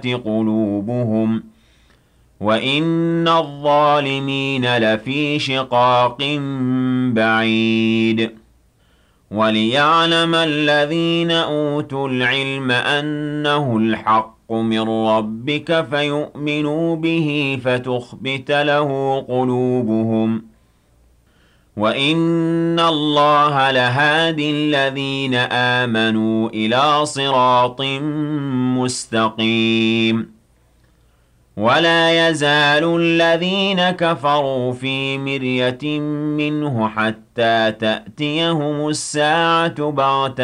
قلوبهم وَإِنَّ الظَّالِمِينَ لَفِي شِقَاقٍ بَعِيدٍ وَلِيَعْلَمَ الَّذِينَ أُوتُوا الْعِلْمَ أَنَّهُ الْحَقُّ مِن رَّبِّكَ فَيُؤْمِنُوا بِهِ فَتُخْبِتَ لَهُ قُلُوبُهُمْ وَإِنَّ اللَّهَ لَهَادِ الَّذِينَ آمَنُوا إِلَىٰ صِرَاطٍ مُّسْتَقِيمٍ وَلَا يَزَالُ الَّذِينَ كَفَرُوا فِي مِرْيَةٍ مِّنْهُ حَتَّىٰ تَأْتِيَهُمُ السَّاعَةُ بَغْتَةً